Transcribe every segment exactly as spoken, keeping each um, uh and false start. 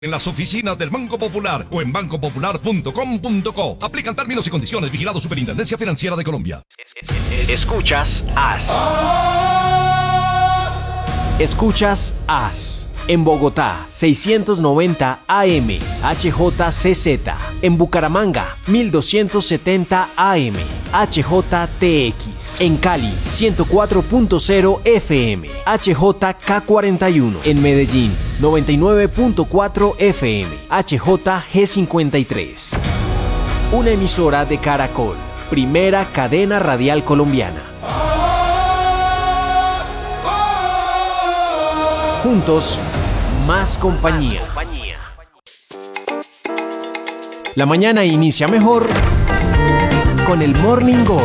En las oficinas del Banco Popular o en banco popular punto com punto co. Aplican términos y condiciones. Vigilado Superintendencia Financiera de Colombia. Escuchas As. Escuchas As. En Bogotá, seiscientos noventa A M, H J C Z. En Bucaramanga, mil doscientos setenta A M, H J T X. En Cali, ciento cuatro punto cero F M, H J K cuarenta y uno. En Medellín, noventa y nueve punto cuatro F M, H J G cincuenta y tres. Una emisora de Caracol, primera cadena radial colombiana. Juntos, más compañía. La mañana inicia mejor con el Morning Gol.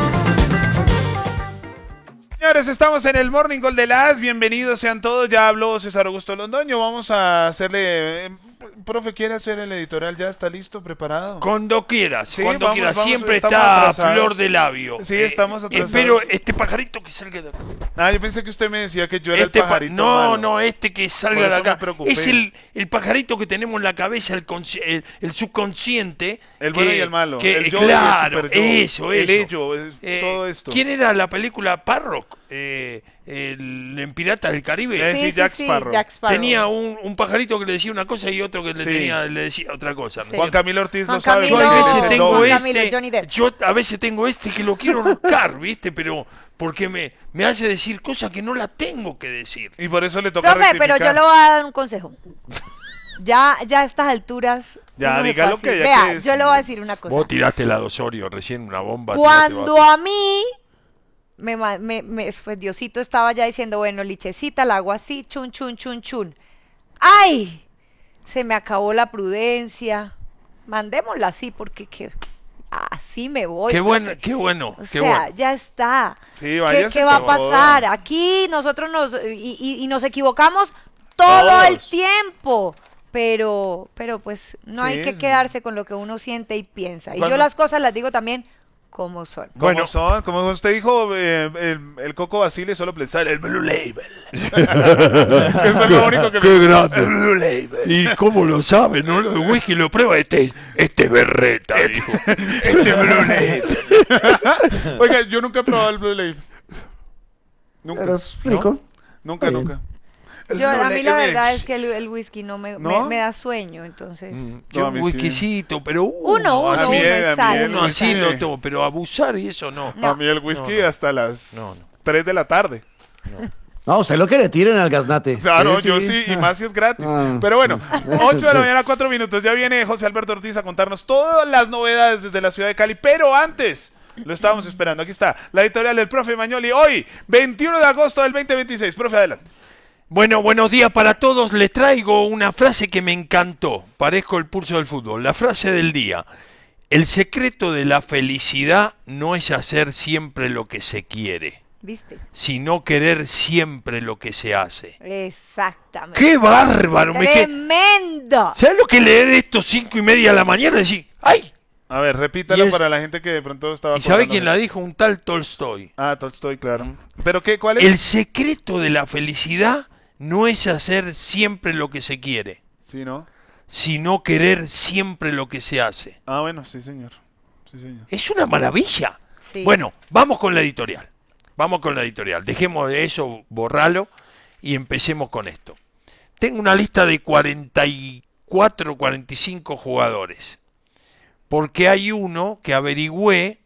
Señores, estamos en el Morning Gol de las. Bienvenidos sean todos. Ya habló César Augusto Londoño. Vamos a hacerle... Profe, ¿quiere hacer el editorial? ¿Ya está listo, preparado? Cuando quieras, Sí, cuando vamos, quieras. vamos, Siempre estamos está a atrasados. flor de labio. Sí, estamos Eh, atrasados. Espero este pajarito que salga de acá. Ah, yo pensé que usted me decía que yo era Este el pa- pajarito no, malo. no, este que Por salga de eso me acá. preocupé. Es el, el pajarito que tenemos en la cabeza, el, consci- el, el subconsciente. El bueno que- y el malo. que- El yo claro, y el super yo. eso, El eso. ello, es Eh, todo esto. ¿Quién era la película Parrock? Eh, el, en Piratas del Caribe. Eh, sí, Jack Sparrow. Jack Sparrow. Tenía un, un pajarito que le decía una cosa y otro que le, Sí. tenía, le decía otra cosa. ¿no? Sí. Juan Camilo Ortiz Juan lo sabe. Yo Camilo- a porque veces es el tengo doble. Juan Camilo, este, Johnny Depp. yo a veces tengo este que lo quiero buscar, ¿viste? Pero porque me, me hace decir cosas que no la tengo que decir. Y por eso le toca Profe, pero rectificar. yo le voy a dar un consejo. Ya, ya a estas alturas. Ya, uno se diga fue lo que así. haya Vea, que yo decir. le voy a decir una cosa. Vos tiraste la de Osorio recién una bomba. Cuando tiraste- a mí me, ma- me, me- pues Diosito estaba ya diciendo, bueno, lichecita, la hago así, chun, chun, chun, chun. ¡Ay! Se me acabó la prudencia. Mandémosla así porque que, así me voy. Qué profe. bueno, qué bueno, O qué sea, bueno. ya está. Sí, ¿Qué, váyase qué va a con pasar? toda. Aquí nosotros nos y, y- y nos equivocamos todo el Todos. tiempo. Pero, pero pues no Sí, hay que sí. quedarse con lo que uno siente y piensa. Y Cuando- yo las cosas las digo también como son. ¿Cómo Bueno. son? Como usted dijo, eh, el, el Coco Basile solo pensaba el Blue Label. Eso es lo único que Qué me... grande. El Blue Label. ¿Y cómo lo sabe? ¿No? El whisky lo prueba. Este, este es berreta, dijo. Este Blue Label. Oiga, yo nunca he probado el Blue Label. Nunca. Pero es rico. Nunca, Está bien. nunca. El Yo, Blue a mí la Label. verdad es que el, el whisky no me, ¿No? me, me da sueño, entonces... Mm, No, Yo a mí un sí. whiskycito, pero uno, Uno, uno, así, A mí, uno a es mí sano. el uno así whisky- lo tomo, pero abusar y eso no. No. A mí el whisky No, no. hasta las No, no. tres de la tarde. No, usted lo que le tiren al gaznate. Claro, Sí, yo sí, y más si es gratis. Ah. Pero bueno, ocho de la Sí. mañana, cuatro minutos. Ya viene José Alberto Ortiz a contarnos todas las novedades desde la ciudad de Cali. Pero antes, lo estábamos esperando. Aquí está la editorial del profe Mañoli. Hoy, veintiuno de agosto del veinte veintiséis. Profe, adelante. Bueno, buenos días para todos. Les traigo una frase que me encantó. Parezco el pulso del fútbol. La frase del día. El secreto de la felicidad no es hacer siempre lo que se quiere, ¿Viste? sino querer siempre lo que se hace. Exactamente. ¡Qué bárbaro! Me quedé- ¡Tremendo! ¿Sabes lo que leer esto cinco y media de la mañana y decir, ¡ay! A ver, repítalo Y es- para la gente que de pronto estaba... ¿Y sabe acordando. quién la dijo? Un tal Tolstoy. Ah, Tolstoy, claro. ¿Pero qué? ¿Cuál es? El secreto de la felicidad no es hacer siempre lo que se quiere, Sí, ¿no? sino querer siempre lo que se hace. Ah, bueno, sí, señor. Sí, señor. Es una maravilla. Sí. Bueno, vamos con la editorial. Vamos con la editorial. Dejemos de eso, borralo y empecemos con esto. Tengo una lista de cuarenta y cuatro, cuarenta y cinco jugadores. Porque hay uno que averigüé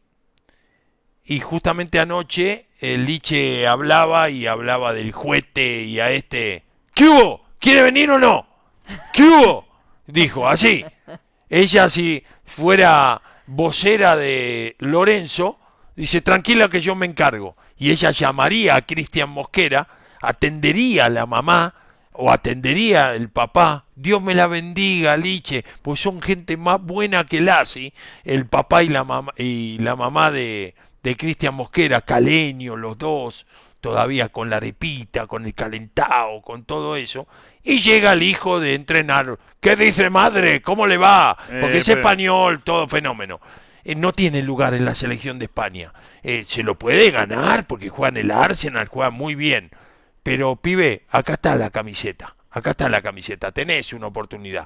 y justamente anoche el Liche hablaba y hablaba del juguete y a este... ¿Qué hubo? ¿Quiere venir o no? ¿Qué hubo? Dijo, así. Ella si fuera vocera de Lorenzo, dice, tranquila que yo me encargo. Y ella llamaría a Cristian Mosquera, atendería a la mamá o atendería el papá. Dios me la bendiga, Liche, pues son gente más buena que Lassi, el papá y la mamá, y la mamá de, de Cristian Mosquera, caleño, los dos, todavía con la arepita, con el calentado, con todo eso. Y llega el hijo de entrenar. ¿Qué dice madre? ¿Cómo le va? Porque Eh, es pero- español, todo fenómeno. Eh, no tiene lugar en la selección de España. Eh, se lo puede ganar porque juega en el Arsenal, juega muy bien. Pero, pibe, acá está la camiseta. Acá está la camiseta, tenés una oportunidad.